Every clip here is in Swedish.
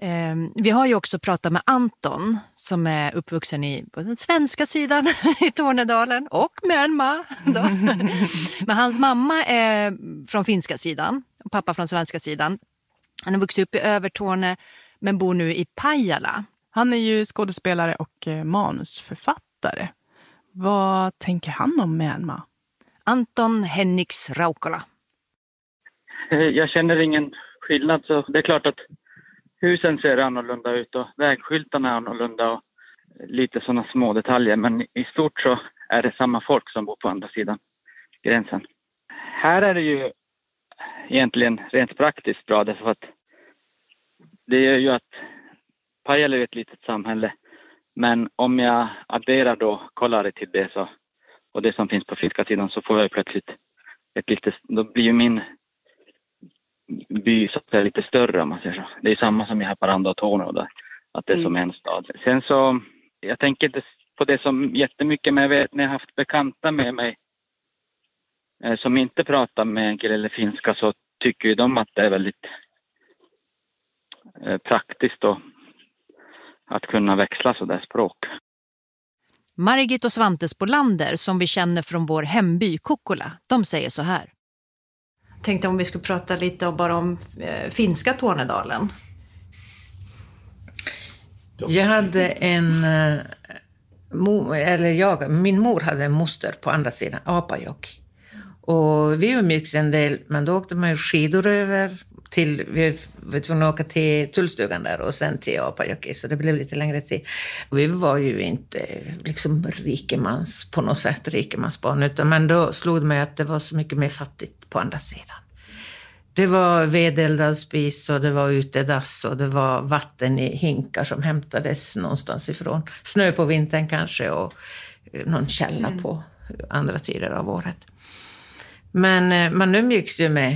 Vi har ju också pratat med Anton som är uppvuxen på den svenska sidan i Tornedalen och Myanmar. Men hans mamma är från finska sidan och pappa från svenska sidan. Han har vuxit upp i Övertorne men bor nu i Pajala. Han är ju skådespelare och manusförfattare. Vad tänker han om Myanmar? Anton Henriks Raukola. Jag känner ingen skillnad, så det är klart att husen ser annorlunda ut och vägskyltarna är annorlunda och lite sådana små detaljer. Men i stort så är det samma folk som bor på andra sidan gränsen. Här är det ju egentligen rent praktiskt bra, därför att det är ju att Pajala är ett litet samhälle. Men om jag adderar då Kolari till det så, och det som finns på finska sidan, så får jag plötsligt då blir ju min by så att det är lite större, om man säger så. Det är samma som i Haparanda och Torneå då, att det är som en stad. Sen så, jag tänker inte på det som jättemycket, men jag vet när jag har haft bekanta med mig som inte pratar med enkel eller finska, så tycker ju de att det är väldigt praktiskt då, att kunna växla så där språk. Margit och Svante Spolander, som vi känner från vår hemby Kokkola, de säger så här. Tänkte om vi skulle prata lite bara om finska Tornedalen. Jag hade min mor hade en moster på andra sidan, Apajok. Och vi umgicks en del, men då åkte man ju skidor över till, vi var tvungna att åka till tullstugan där och sen till Apajokki, så det blev lite längre tid. Och vi var ju inte liksom rikemansbarn, utan men då slog det mig att det var så mycket mer fattigt på andra sidan. Det var vedeldad spis och det var utedass och det var vatten i hinkar som hämtades någonstans ifrån. Snö på vintern kanske och någon källa på andra tider av året. Men man umgicks ju med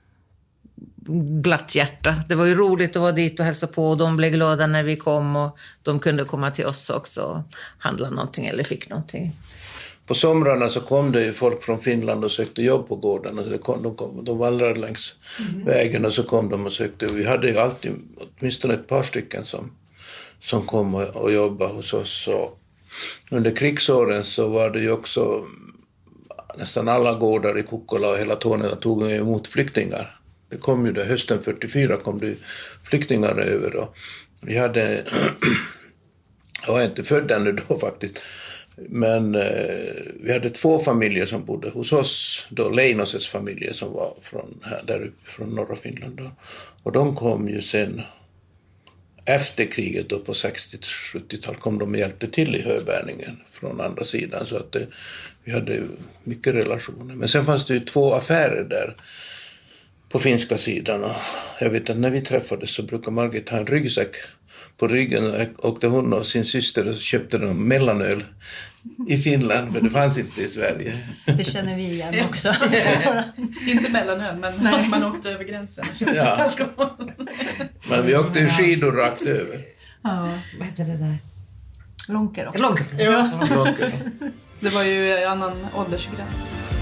glatt hjärta. Det var ju roligt att vara dit och hälsa på, och de blev glada när vi kom och de kunde komma till oss också och handla någonting eller fick någonting. På somrarna så kom det ju folk från Finland och sökte jobb på gården, och de vandrade längs vägen och så kom de och sökte. Och vi hade ju alltid åtminstone ett par stycken som kom och jobbade hos oss. Så under krigsåren så var det ju också nästan alla gårdar i Kokkola och hela Tornedalen tog emot flyktingar. Det kom ju det, hösten 44 kom det flyktingar över, och vi hade, jag var inte född ännu då faktiskt, men vi hade 2 familjer som bodde hos oss, då Leinoses familjer som var där uppe från norra Finland då. Och de kom ju sen efter kriget då på 60-70-tal kom de och hjälpte till i höbärningen från andra sidan, så att vi hade mycket relationer. Men sen fanns det ju 2 affärer där på finska sidan, och jag vet att när vi träffades så brukar Margit ha en ryggsäck på ryggen, och hon och sin syster och köpte de mellanöl i Finland, men det fanns inte i Sverige. Det känner vi igen också. Inte mellanöl, men man åkte över gränsen. Ja. Men vi åkte ju skidor rakt över. Ja, vad heter det där? Lonker. Ja. Det var ju annan åldersgräns.